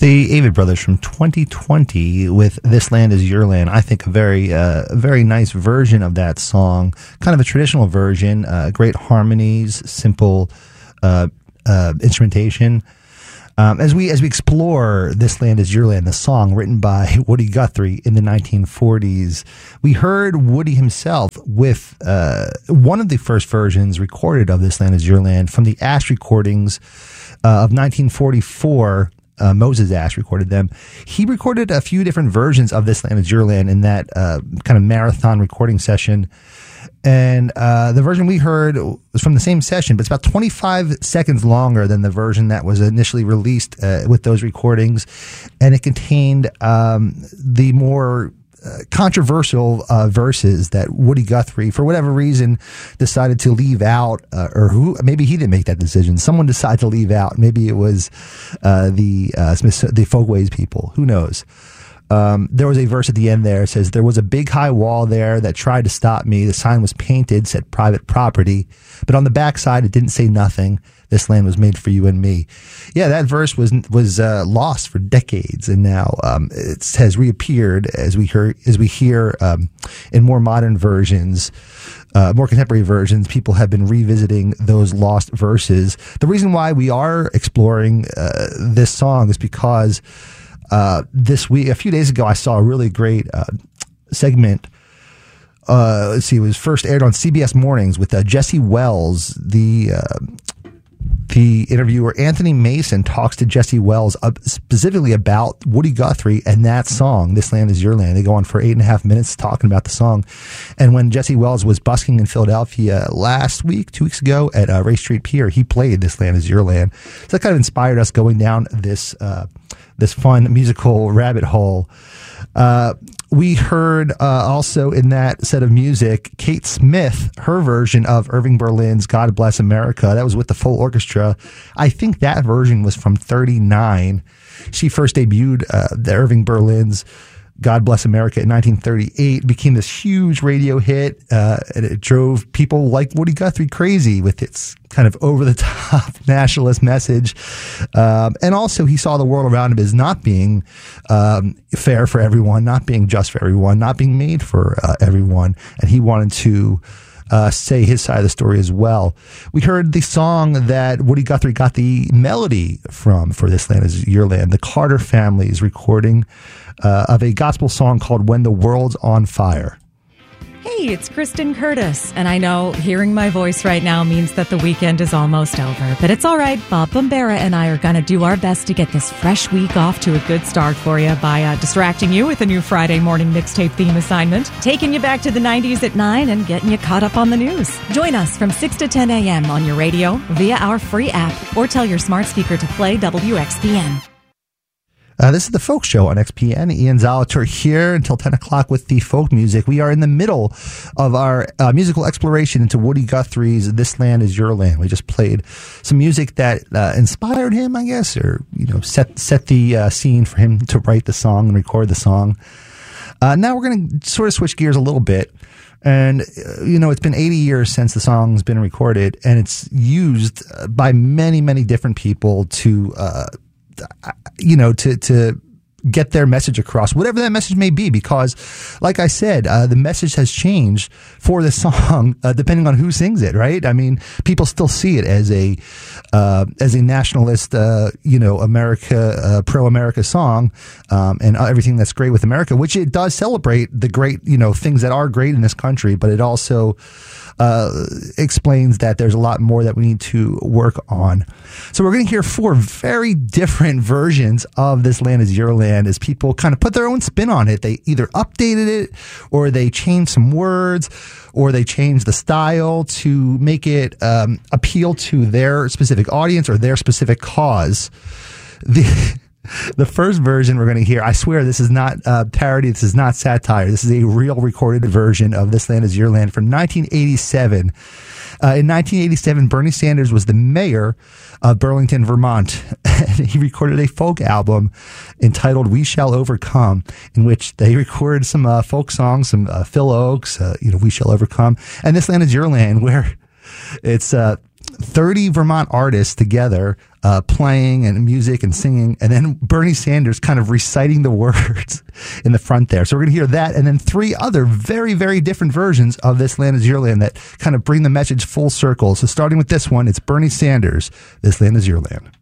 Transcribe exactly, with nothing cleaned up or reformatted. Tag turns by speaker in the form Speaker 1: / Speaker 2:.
Speaker 1: The Avett Brothers from twenty twenty with This Land Is Your Land. I think a very, uh, very nice version of that song. Kind of a traditional version, uh, great harmonies, simple uh, uh, instrumentation. Um, as we as we explore This Land Is Your Land, the song written by Woody Guthrie in the nineteen forties, we heard Woody himself with uh, one of the first versions recorded of This Land Is Your Land from the Ash recordings uh, of nineteen forty-four. Uh, Moses Ash recorded them. He recorded a few different versions of This Land Is Your Land in that uh, kind of marathon recording session. And uh, the version we heard was from the same session, but it's about twenty-five seconds longer than the version that was initially released uh, with those recordings. And it contained um, the more uh, controversial uh, verses that Woody Guthrie, for whatever reason, decided to leave out, uh, or who maybe he didn't make that decision. Someone decided to leave out. Maybe it was uh, the uh, Smith, the Folkways people. Who knows? Um, there was a verse at the end there. It says, there was a big high wall there that tried to stop me. The sign was painted, said private property. But on the backside, it didn't say nothing. This land was made for you and me. Yeah, that verse was was uh, lost for decades. And now um, it has reappeared as we hear, as we hear um, in more modern versions, uh, more contemporary versions. People have been revisiting those lost verses. The reason why we are exploring uh, this song is because Uh, this week, a few days ago, I saw a really great uh, segment. Uh, let's see, it was first aired on C B S Mornings with uh, Jesse Wells, the uh, the interviewer. Anthony Mason talks to Jesse Wells uh, specifically about Woody Guthrie and that song, This Land Is Your Land. They go on for eight and a half minutes talking about the song. And when Jesse Wells was busking in Philadelphia last week, two weeks ago at uh, Ray Street Pier, he played This Land Is Your Land. So that kind of inspired us going down this uh, this fun musical rabbit hole. Uh, we heard uh, also in that set of music, Kate Smith, her version of Irving Berlin's God Bless America. That was with the full orchestra. I think that version was from thirty-nine. She first debuted uh, the Irving Berlin's God Bless America in nineteen thirty-eight, became this huge radio hit, uh, and it drove people like Woody Guthrie crazy with its kind of over-the-top nationalist message. Um, and also, he saw the world around him as not being um, fair for everyone, not being just for everyone, not being made for uh, everyone, and he wanted to uh, say his side of the story as well. We heard the song that Woody Guthrie got the melody from for This Land Is Your Land, the Carter Family's recording Uh, of a gospel song called When the World's on Fire.
Speaker 2: Hey, it's Kristen Curtis, and I know hearing my voice right now means that the weekend is almost over, but it's all right. Bob Bombera and I are going to do our best to get this fresh week off to a good start for you by uh, distracting you with a new Friday morning mixtape theme assignment, taking you back to the nineties at nine, and getting you caught up on the news. Join us from six to ten a.m. on your radio, via our free app, or tell your smart speaker to play W X P N.
Speaker 1: Uh, this is the Folk Show on X P N. Ian Zalator here until ten o'clock with the folk music. We are in the middle of our uh, musical exploration into Woody Guthrie's This Land Is Your Land. We just played some music that uh, inspired him, I guess, or you know, set set the uh, scene for him to write the song and record the song. Uh, now we're going to sort of switch gears a little bit. And, uh, you know, it's been eighty years since the song's been recorded, and it's used by many, many different people to uh you know, to, to get their message across, whatever that message may be, because like I said, uh, the message has changed for the song, uh, depending on who sings it, right? I mean, people still see it as a, uh, as a nationalist, uh, you know, America, uh, pro-America song, um, and everything that's great with America, which it does celebrate the great, you know, things that are great in this country, but it also, uh, explains that there's a lot more that we need to work on. So we're going to hear four very different versions of This Land Is Your Land as people kind of put their own spin on it. They either updated it, or they changed some words, or they changed the style to make it um, appeal to their specific audience or their specific cause. The The first version we're going to hear, I swear this is not uh, parody, this is not satire, this is a real recorded version of This Land Is Your Land from nineteen eighty-seven. Uh, in nineteen eighty-seven, Bernie Sanders was the mayor of Burlington, Vermont, and he recorded a folk album entitled We Shall Overcome, in which they recorded some uh, folk songs, some uh, Phil Oakes, uh, you know, We Shall Overcome, and This Land Is Your Land, where it's uh, thirty Vermont artists together uh, playing and music and singing, and then Bernie Sanders kind of reciting the words in the front there. So we're going to hear that, and then three other very, very different versions of This Land Is Your Land that kind of bring the message full circle. So starting with this one, it's Bernie Sanders, This Land Is Your Land.